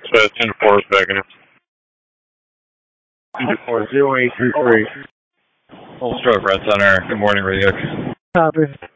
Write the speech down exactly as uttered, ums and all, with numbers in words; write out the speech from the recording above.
So it's ten to four backing up. ten to four, zero eight three three. Full stroke, Red Center. Good morning, radio. Copy.